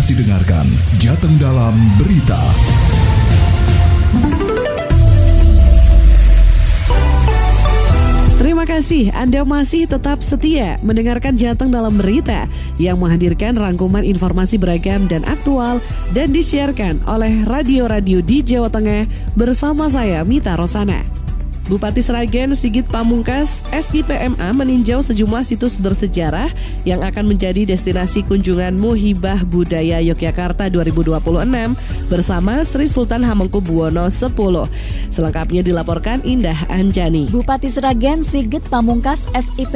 masih dengarkan Jateng Dalam Berita. Terima kasih Anda masih tetap setia mendengarkan Jateng Dalam Berita yang menghadirkan rangkuman informasi beragam dan aktual dan disiarkan oleh radio-radio di Jawa Tengah bersama saya Mita Rosana. Bupati Sragen Sigit Pamungkas SIPMA meninjau sejumlah situs bersejarah yang akan menjadi destinasi kunjungan Muhibah Budaya Yogyakarta 2026 bersama Sri Sultan Hamengkubuwono X. Selengkapnya dilaporkan Indah Anjani. Bupati Sragen Sigit Pamungkas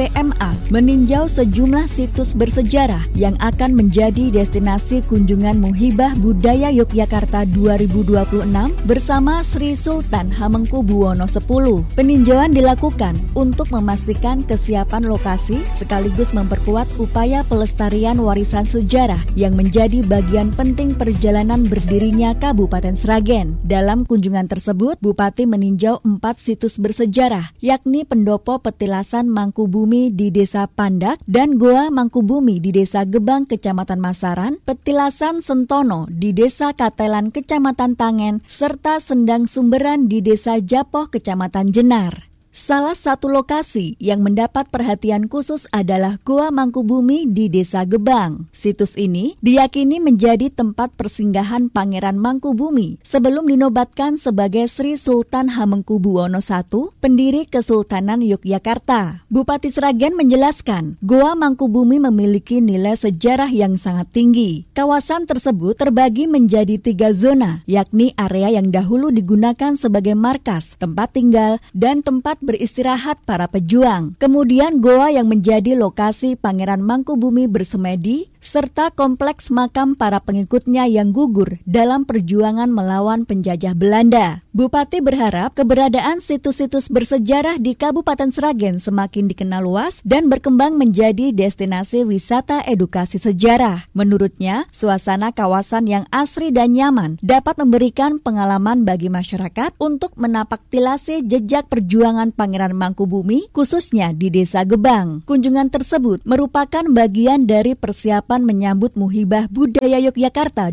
SIPMA meninjau sejumlah situs bersejarah yang akan menjadi destinasi kunjungan Muhibah Budaya Yogyakarta 2026 bersama Sri Sultan Hamengkubuwono X. Peninjauan dilakukan untuk memastikan kesiapan lokasi sekaligus memperkuat upaya pelestarian warisan sejarah yang menjadi bagian penting perjalanan berdirinya Kabupaten Sragen. Dalam kunjungan tersebut, Bupati meninjau 4 situs bersejarah, yakni Pendopo Petilasan Mangkubumi di Desa Pandak dan Goa Mangkubumi di Desa Gebang, Kecamatan Masaran, Petilasan Sentono di Desa Katelan, Kecamatan Tangen, serta Sendang Sumberan di Desa Japoh, Kecamatan Jenar. Salah satu lokasi yang mendapat perhatian khusus adalah Goa Mangkubumi di Desa Gebang. Situs ini diyakini menjadi tempat persinggahan Pangeran Mangkubumi sebelum dinobatkan sebagai Sri Sultan Hamengkubuwono I, pendiri Kesultanan Yogyakarta. Bupati Sragen menjelaskan, Goa Mangkubumi memiliki nilai sejarah yang sangat tinggi. Kawasan tersebut terbagi menjadi 3 zona, yakni area yang dahulu digunakan sebagai markas, tempat tinggal, dan tempat beristirahat para pejuang. Kemudian goa yang menjadi lokasi Pangeran Mangkubumi bersemedi, serta kompleks makam para pengikutnya yang gugur dalam perjuangan melawan penjajah Belanda. Bupati berharap keberadaan situs-situs bersejarah di Kabupaten Sragen semakin dikenal luas dan berkembang menjadi destinasi wisata edukasi sejarah. Menurutnya, suasana kawasan yang asri dan nyaman dapat memberikan pengalaman bagi masyarakat untuk menapaktilasi jejak perjuangan Pangeran Mangkubumi, khususnya di Desa Gebang. Kunjungan tersebut merupakan bagian dari persiapan menyambut Muhibah Budaya Yogyakarta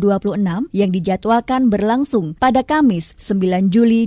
2026 yang dijadwalkan berlangsung pada Kamis 9 Juli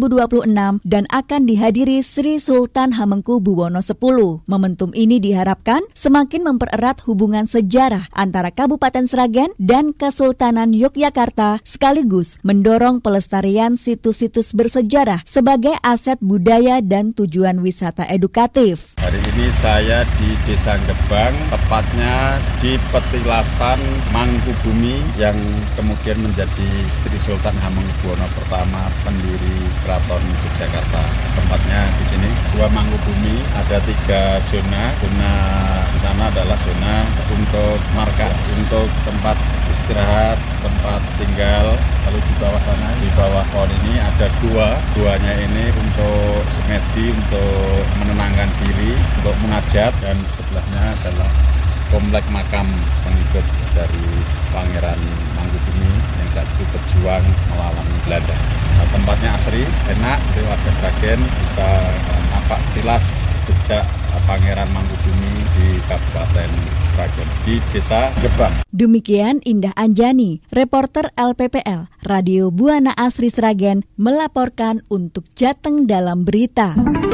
2026 dan akan dihadiri Sri Sultan Hamengkubuwono X. Momentum ini diharapkan semakin mempererat hubungan sejarah antara Kabupaten Sragen dan Kesultanan Yogyakarta sekaligus mendorong pelestarian situs-situs bersejarah sebagai aset budaya dan tujuan wisata edukatif. Hari ini saya di Desa Gebang, tepatnya di Petilasan Mangkubumi yang kemudian menjadi Sri Sultan Hamengkubuwono pertama pendiri Keraton Yogyakarta. Tempatnya di sini, Goa Mangkubumi ada 3 zona. Zona di sana adalah zona untuk markas, untuk tempat istirahat, tempat tinggal. Lalu di bawah sana, di bawah pohon ini ada gua. Guanya ini untuk semedi, untuk menenangkan diri, untuk munajat, dan sebelahnya adalah komplek makam pengikut dari Pangeran Mangkubumi yang saat itu berjuang melawan Belanda. Nah, tempatnya asri, enak, warga Sragen bisa nampak tilas jejak Pangeran Mangkubumi di Kabupaten Sragen, di Desa Gebang. Demikian Indah Anjani, reporter LPPL, Radio Buana Asri Sragen, melaporkan untuk Jateng Dalam Berita.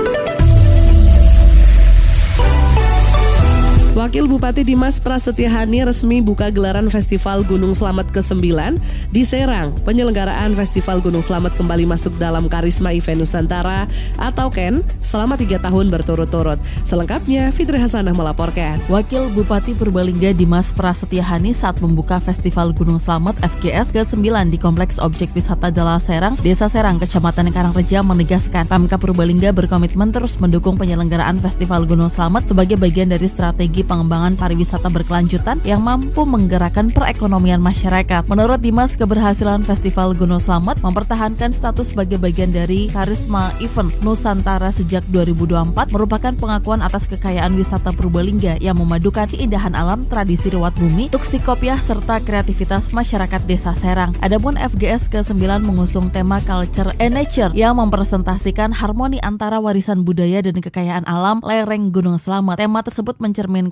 Wakil Bupati Dimas Prasetyahani resmi buka gelaran Festival Gunung Slamet ke-9 di Serang. Penyelenggaraan Festival Gunung Slamet kembali masuk dalam Karisma Event Nusantara atau KEN selama 3 tahun berturut-turut. Selengkapnya Fitri Hasanah melaporkan. Wakil Bupati Purbalingga Dimas Prasetyahani saat membuka Festival Gunung Slamet FGS ke-9 di Kompleks Objek Wisata Dala Serang, Desa Serang, Kecamatan Karangreja menegaskan Pemkab Purbalingga berkomitmen terus mendukung penyelenggaraan Festival Gunung Slamet sebagai bagian dari strategi pengembangan pariwisata berkelanjutan yang mampu menggerakkan perekonomian masyarakat. Menurut Dimas, keberhasilan Festival Gunung Slamet mempertahankan status sebagai bagian dari Karisma Event Nusantara sejak 2024 merupakan pengakuan atas kekayaan wisata Purbalingga yang memadukan keindahan alam, tradisi ruwat bumi, tuksi kopiah, serta kreativitas masyarakat Desa Serang. Adapun FGS ke-9 mengusung tema Culture and Nature yang mempresentasikan harmoni antara warisan budaya dan kekayaan alam lereng Gunung Slamet. Tema tersebut mencerminkan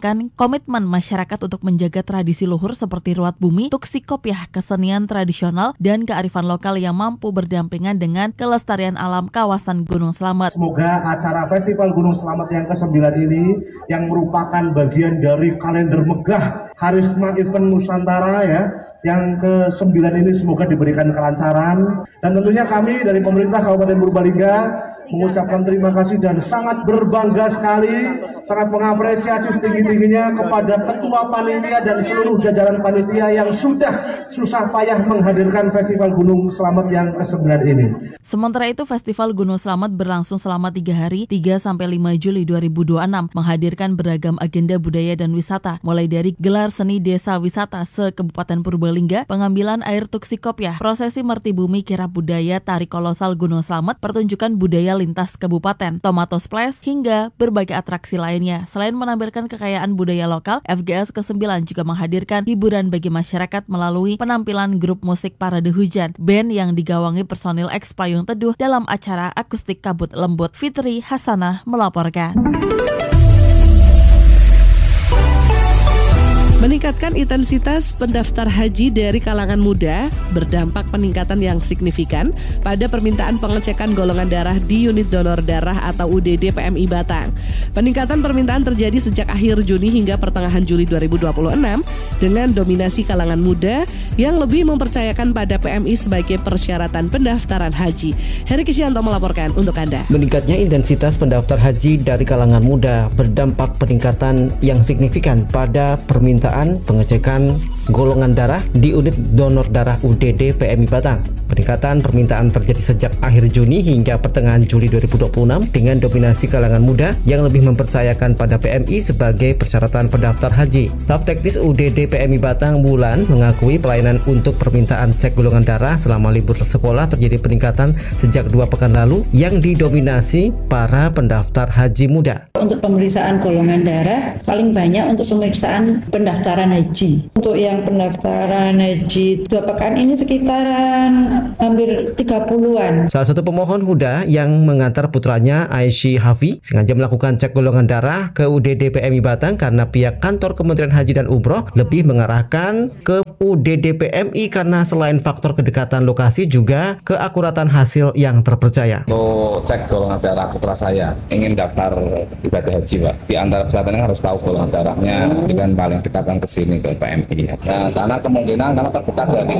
menekankan komitmen masyarakat untuk menjaga tradisi luhur seperti ruat bumi, tuksi kopiah, kesenian tradisional, dan kearifan lokal yang mampu berdampingan dengan kelestarian alam kawasan Gunung Slamet. Semoga acara Festival Gunung Slamet yang ke-9 ini yang merupakan bagian dari kalender megah Karisma Event Nusantara yang ke-9 ini semoga diberikan kelancaran, dan tentunya kami dari pemerintah Kabupaten Purbalingga mengucapkan terima kasih dan sangat berbangga sekali, sangat mengapresiasi setinggi-tingginya kepada Ketua Panitia dan seluruh jajaran panitia yang sudah susah payah menghadirkan Festival Gunung Slamet yang ke-9 ini. Sementara itu, Festival Gunung Slamet berlangsung selama 3 hari, 3-5 Juli 2026, menghadirkan beragam agenda budaya dan wisata, mulai dari gelar seni desa wisata se-Kabupaten Purbalingga, pengambilan air tuksi kopiah, prosesi merti bumi kirap budaya, tari kolosal Gunung Slamet, pertunjukan budaya lintas kabupaten, tomato splash, hingga berbagai atraksi lainnya. Selain menampilkan kekayaan budaya lokal, FGS ke-9 juga menghadirkan hiburan bagi masyarakat melalui penampilan grup musik Parade Hujan, band yang digawangi personil X Payung Teduh dalam acara akustik kabut lembut. Fitri Hasanah melaporkan. Meningkatkan intensitas pendaftar haji dari kalangan muda berdampak peningkatan yang signifikan pada permintaan pengecekan golongan darah di unit donor darah atau UDD PMI Batang. Peningkatan permintaan terjadi sejak akhir Juni hingga pertengahan Juli 2026 dengan dominasi kalangan muda yang lebih mempercayakan pada PMI sebagai persyaratan pendaftaran haji. Heri Kisyanto melaporkan untuk Anda. Meningkatnya intensitas pendaftar haji dari kalangan muda berdampak peningkatan yang signifikan pada permintaan pengecekan golongan darah di unit donor darah UDD PMI Batang. Peningkatan permintaan terjadi sejak akhir Juni hingga pertengahan Juli 2026 dengan dominasi kalangan muda yang lebih mempercayakan pada PMI sebagai persyaratan pendaftar haji. Staf teknis UDD PMI Batang Bulan mengakui pelayanan untuk permintaan cek golongan darah selama libur sekolah terjadi peningkatan sejak 2 pekan lalu yang didominasi para pendaftar haji muda. Untuk pemeriksaan golongan darah paling banyak untuk pemeriksaan pendaftaran haji. Untuk yang pendaftaran haji 2 pekan ini sekitaran hampir 30-an. Salah satu pemohon huda yang mengantar putranya Aishi Hafi sengaja melakukan cek golongan darah ke UDD PMI Batang karena pihak kantor Kementerian Haji dan Umroh lebih mengarahkan ke UDD PMI karena selain faktor kedekatan lokasi juga keakuratan hasil yang terpercaya. Untuk cek golongan darah putra saya ingin daftar ibadah haji, Pak. Di antara persyaratannya harus tahu golongan darahnya dengan paling dekatan ke sini ke PMI. Nah, karena kemungkinan karena terdekat dari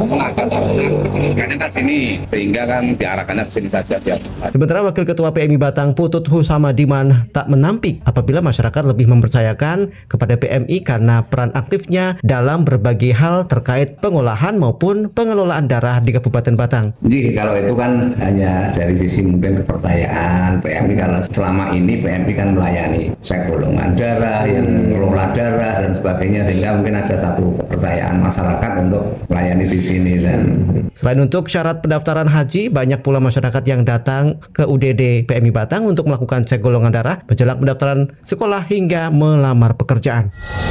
kemenangan kan sini sehingga kan diarahkannya ke sini saja biar. Sementara Wakil Ketua PMI Batang Putut Husama Diman tak menampik apabila masyarakat lebih mempercayakan kepada PMI karena peran aktifnya dalam berbagai hal terkait pengolahan maupun pengelolaan darah di Kabupaten Batang. Jadi kalau itu kan hanya dari sisi mungkin kepercayaan PMI, karena selama ini PMI kan melayani cek golongan darah, yang mengelola darah dan sebagainya, sehingga mungkin ada satu kepercayaan masyarakat untuk melayani di sini. Dan selain untuk syarat pendaftaran haji, banyak pula masyarakat yang datang ke UDD PMI Batang untuk melakukan cek golongan darah, menjelang pendaftaran sekolah hingga melamar pekerjaan.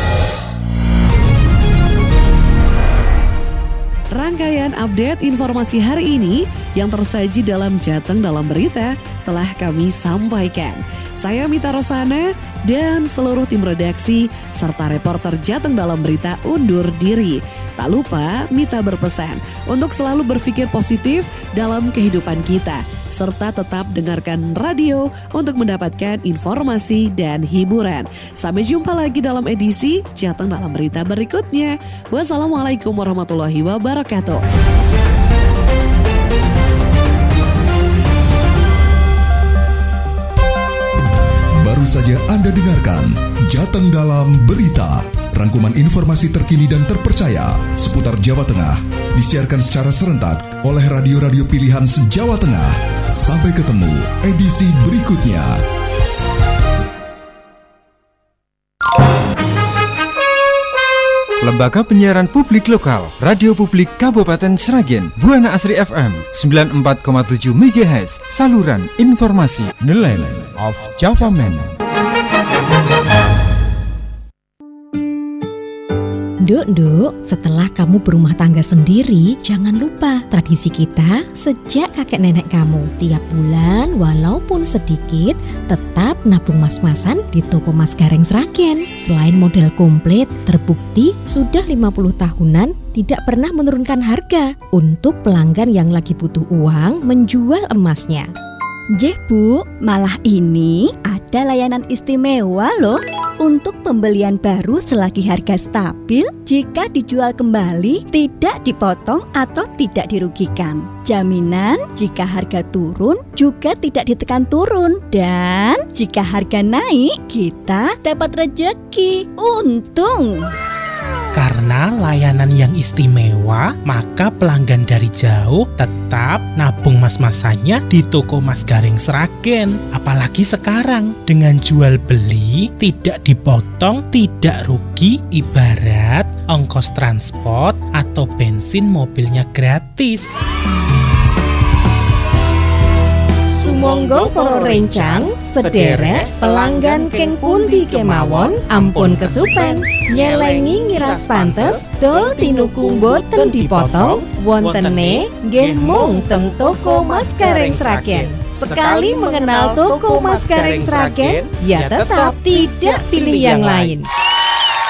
Rangkaian update informasi hari ini yang tersaji dalam Jateng Dalam Berita telah kami sampaikan. Saya Mita Rosana dan seluruh tim redaksi serta reporter Jateng Dalam Berita undur diri. Tak lupa Mita berpesan untuk selalu berpikir positif dalam kehidupan kita, serta tetap dengarkan radio untuk mendapatkan informasi dan hiburan. Sampai jumpa lagi dalam edisi Jateng Dalam Berita berikutnya. Wassalamualaikum warahmatullahi wabarakatuh. Baru saja Anda dengarkan Jateng Dalam Berita. Rangkuman informasi terkini dan terpercaya seputar Jawa Tengah disiarkan secara serentak oleh radio-radio pilihan se-Jawa Tengah. Sampai ketemu edisi berikutnya. Lembaga Penyiaran Publik Lokal, Radio Publik Kabupaten Sragen, Buana Asri FM 94,7 MHz, saluran informasi, The Land of Java Man. Nduk, setelah kamu berumah tangga sendiri, jangan lupa tradisi kita sejak kakek nenek kamu. Tiap bulan, walaupun sedikit, tetap nabung mas-masan di toko Mas Gareng Sragen. Selain model komplit, terbukti sudah 50 tahunan tidak pernah menurunkan harga untuk pelanggan yang lagi butuh uang menjual emasnya. Jeh Bu, malah ini ada layanan istimewa loh. Untuk pembelian baru selagi harga stabil, jika dijual kembali tidak dipotong atau tidak dirugikan. Jaminan jika harga turun juga tidak ditekan turun. Dan jika harga naik, kita dapat rejeki. Untung! Karena layanan yang istimewa, maka pelanggan dari jauh tetap nabung mas-masannya di toko Mas Gareng Sragen. Apalagi sekarang, dengan jual beli tidak dipotong, tidak rugi, ibarat ongkos transport atau bensin mobilnya gratis. Sumangga para rencang, sederek pelanggan keng pundi kemawon, ampun kesupen. Nyelengi ngiras pantes, dol tinuku boten dipotong, wontene nggih mung teng toko Mas Gareng Sragen. Sekali mengenal toko Mas Gareng Sragen, ya tetap tidak pilih yang lain.